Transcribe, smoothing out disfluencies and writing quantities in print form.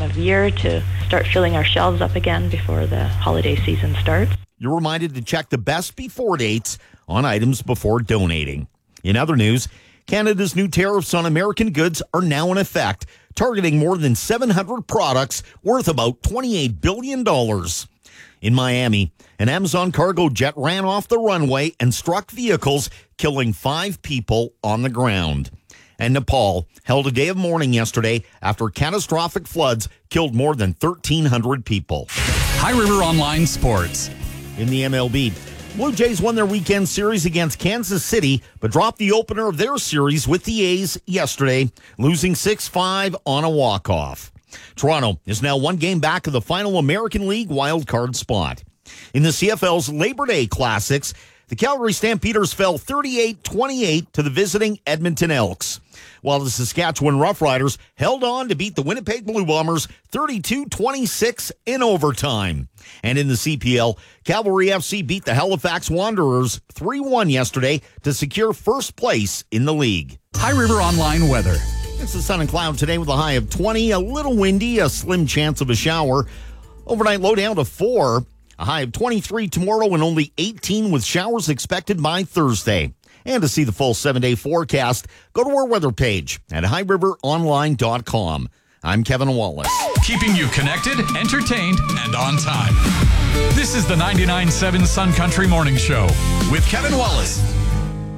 of year to start filling our shelves up again before the holiday season starts. You're reminded to check the best before dates on items before donating. In other news, Canada's new tariffs on American goods are now in effect, targeting more than 700 products worth about $28 billion. In Miami, an Amazon cargo jet ran off the runway and struck vehicles, killing 5 people on the ground. And Nepal held a day of mourning yesterday after catastrophic floods killed more than 1,300 people. High River Online Sports. In the MLB, Blue Jays won their weekend series against Kansas City, but dropped the opener of their series with the A's yesterday, losing 6-5 on a walk-off. Toronto is now 1 game back of the final American League wildcard spot. In the CFL's Labor Day Classics, the Calgary Stampeders fell 38-28 to the visiting Edmonton Elks, while the Saskatchewan Roughriders held on to beat the Winnipeg Blue Bombers 32-26 in overtime. And in the CPL, Cavalry FC beat the Halifax Wanderers 3-1 yesterday to secure first place in the league. High River Online weather. It's the sun and cloud today with a high of 20, a little windy, a slim chance of a shower. Overnight low down to 4. A high of 23 tomorrow and only 18 with showers expected by Thursday. And to see the full 7-day forecast, go to our weather page at highriveronline.com. I'm Kevin Wallace. Keeping you connected, entertained, and on time. This is the 99.7 Sun Country Morning Show with Kevin Wallace.